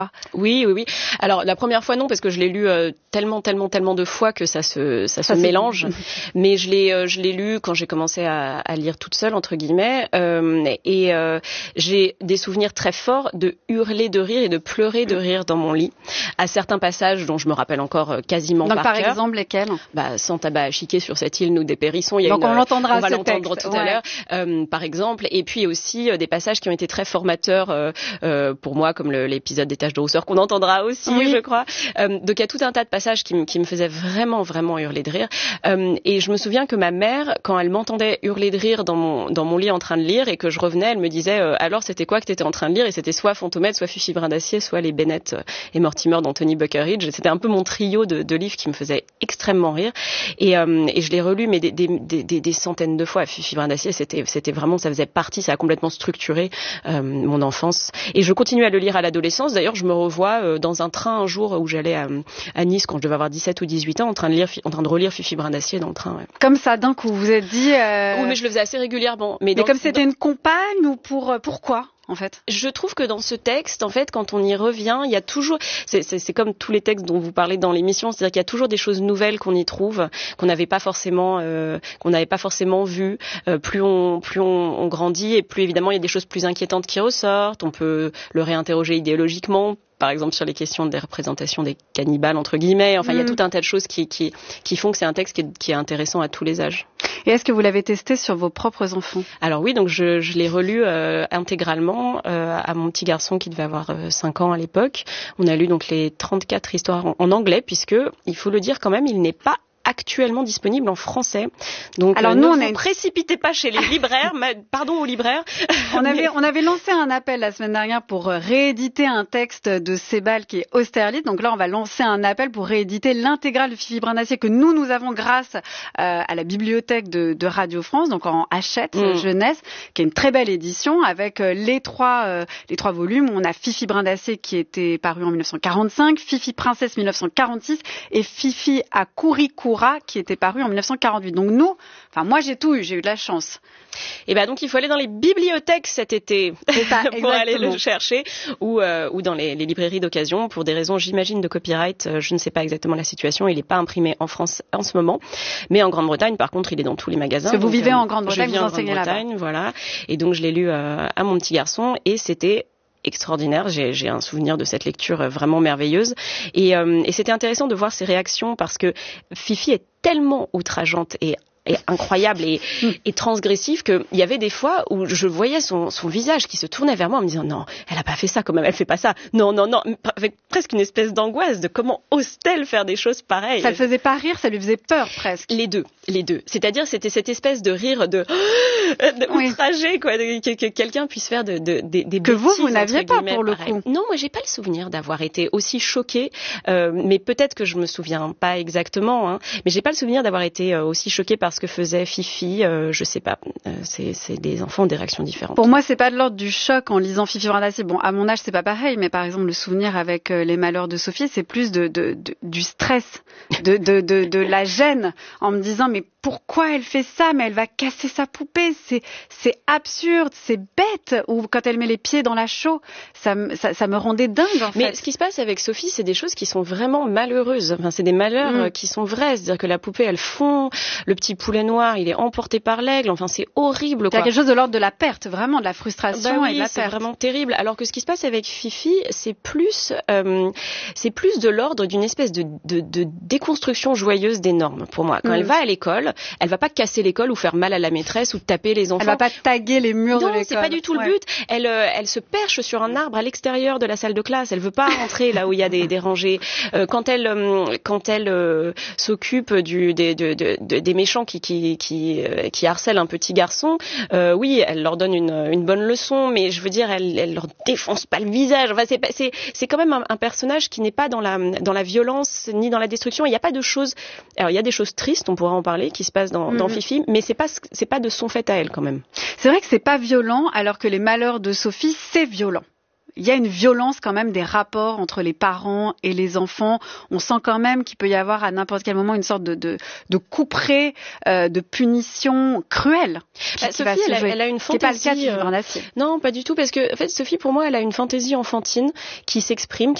Oui. Alors la première fois non, parce que je l'ai lu tellement de fois que ça se mélange. Mais je l'ai lu quand j'ai commencé à lire toute seule entre guillemets, et j'ai des souvenirs très forts de hurler de rire et de pleurer de rire dans mon lit à certains passages dont je me rappelle encore quasiment par cœur. Donc par exemple lesquels? Sans tabac à chiquer sur cette île nous dépérissons. Donc on l'entendra. On va l'entendre tout à l'heure, par exemple. Et puis aussi des passages qui ont été très formateurs pour moi, comme l'épisode des taches de rousseur qu'on entendra aussi, je crois. Donc il y a tout un tas de passages qui me faisaient vraiment hurler de rire. Et je me souviens que ma mère, quand elle m'entendait hurler de rire dans mon lit en train de lire et que je revenais, elle me disait alors c'était quoi que t'étais en train de lire? Et c'était soit Fantomètre, soit Fifi Brin d'Acier, soit les Bennett et Mortimer d'Anthony Buckeridge. C'était un peu mon trio de livres qui me faisait extrêmement rire. Et je l'ai relu mais des centaines de fois. Fifi Brin d'Acier, c'était vraiment, ça faisait partie, ça a complètement structuré mon enfance. Et je continue à le lire à l'adolescence. D'ailleurs, je me revois dans un train un jour où j'allais à Nice quand je devais avoir 17 ou 18 ans en train de relire Fifi Brin d'Acier dans le train. Ouais. Comme ça, d'un coup, vous vous êtes dit... Oui, mais je le faisais assez régulièrement. Mais comme c'était une compagne ou pourquoi en fait? Je trouve que dans ce texte, en fait, quand on y revient, il y a toujours, c'est comme tous les textes dont vous parlez dans l'émission, c'est-à-dire qu'il y a toujours des choses nouvelles qu'on y trouve, qu'on n'avait pas forcément vues. Plus on grandit et plus évidemment il y a des choses plus inquiétantes qui ressortent. On peut le réinterroger idéologiquement. Par exemple, sur les questions des représentations des cannibales, entre guillemets. Enfin, il y a tout un tas de choses qui font que c'est un texte qui est intéressant à tous les âges. Et est-ce que vous l'avez testé sur vos propres enfants? Alors oui, donc je l'ai relu intégralement à mon petit garçon qui devait avoir 5 ans à l'époque. On a lu donc les 34 histoires en anglais, puisque, il faut le dire quand même, il n'est pas actuellement disponible en français. Donc alors nous, ne vous précipitez pas chez les libraires, pardon aux libraires. On avait lancé un appel la semaine dernière pour rééditer un texte de Sebald qui est Austerlitz. Donc là, on va lancer un appel pour rééditer l'intégrale de Fifi Brin d'Acier que nous avons grâce à la bibliothèque de Radio France, donc en Hachette jeunesse, qui est une très belle édition avec les trois volumes. On a Fifi Brin d'Acier qui était paru en 1945, Fifi Princesse 1946 et Fifi à Kourikoura qui était paru en 1948. Donc moi j'ai tout eu, j'ai eu de la chance. Et donc il faut aller dans les bibliothèques cet été pour aller le chercher ou dans les librairies d'occasion pour des raisons, j'imagine, de copyright. Je ne sais pas exactement la situation. Il n'est pas imprimé en France en ce moment, mais en Grande-Bretagne, par contre, il est dans tous les magasins. Parce que vous vivez en Grande-Bretagne, vous enseignez là-bas. Voilà. Et donc je l'ai lu à mon petit garçon et c'était extraordinaire. J'ai un souvenir de cette lecture vraiment merveilleuse et c'était intéressant de voir ses réactions parce que Fifi est tellement outrageante et incroyable et transgressif qu'il y avait des fois où je voyais son visage qui se tournait vers moi en me disant non, elle a pas fait ça quand même, elle fait pas ça, non, avec presque une espèce d'angoisse de comment ose-t-elle faire des choses pareilles. Ça le faisait pas rire, ça lui faisait peur presque. Les deux. C'est-à-dire c'était cette espèce de rire de outragé quoi, que quelqu'un puisse faire des bêtises. Que vous n'aviez pas pour le coup. Non, moi j'ai pas le souvenir d'avoir été aussi choquée, mais peut-être que je me souviens pas exactement, mais j'ai pas le souvenir d'avoir été aussi choquée par ce que faisait Fifi, je sais pas, c'est des enfants ont des réactions différentes. Pour moi, c'est pas de l'ordre du choc en lisant Fifi Brin d'Acier. Bon, à mon âge, c'est pas pareil, mais par exemple, le souvenir avec les malheurs de Sophie, c'est plus du stress, de la gêne, en me disant mais pourquoi elle fait ça? Mais elle va casser sa poupée, c'est absurde, c'est bête. Ou quand elle met les pieds dans la chaux, ça me rendait dingue en fait. Mais ce qui se passe avec Sophie, c'est des choses qui sont vraiment malheureuses. Enfin, c'est des malheurs qui sont vrais. C'est-à-dire que la poupée, elle fond, le petit poulet noir, il est emporté par l'aigle. Enfin, c'est horrible. Il y a quelque chose de l'ordre de la perte, vraiment, de la frustration et de la perte. C'est vraiment terrible. Alors que ce qui se passe avec Fifi, c'est plus de l'ordre d'une espèce de déconstruction joyeuse des normes pour moi. Quand elle va à l'école, elle va pas casser l'école ou faire mal à la maîtresse ou taper les enfants. Elle va pas taguer les murs de l'école. Non, c'est pas du tout le but. Elle se perche sur un arbre à l'extérieur de la salle de classe. Elle veut pas rentrer là où il y a des rangées. Quand elle s'occupe des méchants qui harcèlent un petit garçon, oui, elle leur donne une bonne leçon, mais je veux dire, elle leur défonce pas le visage. Enfin, c'est quand même un personnage qui n'est pas dans la violence ni dans la destruction. Il n'y a pas de choses. Alors, il y a des choses tristes, on pourra en parler, qui se passent dans Fifi, mais c'est pas de son fait à elle quand même. C'est vrai que c'est pas violent, alors que les malheurs de Sophie, c'est violent. il y a une violence quand même des rapports entre les parents et les enfants. On sent quand même qu'il peut y avoir à n'importe quel moment une sorte de couperet, de punition cruelle. Sophie, elle a une fantaisie. C'est pas le cas de Fibre en acier. Non, pas du tout, parce que en fait, Sophie, pour moi, elle a une fantaisie enfantine qui s'exprime,